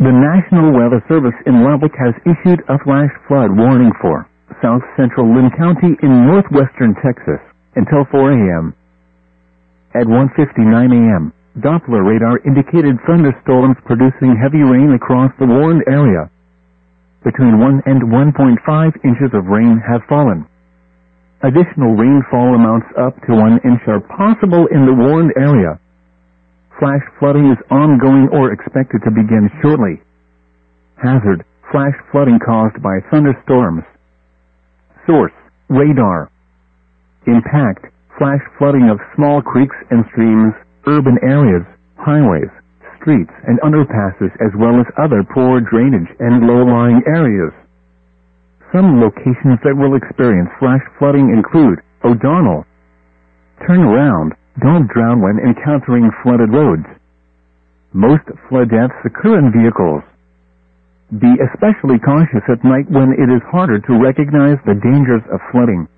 The National Weather Service in Lubbock has issued a flash flood warning for south central Lynn County in northwestern Texas until 4 a.m. At 1:59 a.m., Doppler radar indicated thunderstorms producing heavy rain across the warned area. Between 1 and 1.5 inches of rain have fallen. Additional rainfall amounts up to 1 inch are possible in the warned area. Flash flooding is ongoing or expected to begin shortly. Hazard: flash flooding caused by thunderstorms. Source: radar. Impact: flash flooding of small creeks and streams, urban areas, highways, streets and underpasses, as well as other poor drainage and low-lying areas. Some locations that will experience flash flooding include O'Donnell. Turn around. Don't drown when encountering flooded roads. Most flood deaths occur in vehicles. Be especially cautious at night when it is harder to recognize the dangers of flooding.